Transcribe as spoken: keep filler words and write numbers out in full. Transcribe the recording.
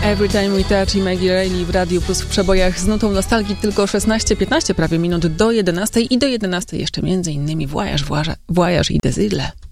Every Time We Touch i Maggie Reilly w Radiu Plus w przebojach z nutą nostalgii. Tylko szesnaście piętnaście prawie minut do jedenastej i do jedenastej jeszcze między innymi Voyage, Voyage i Désiré.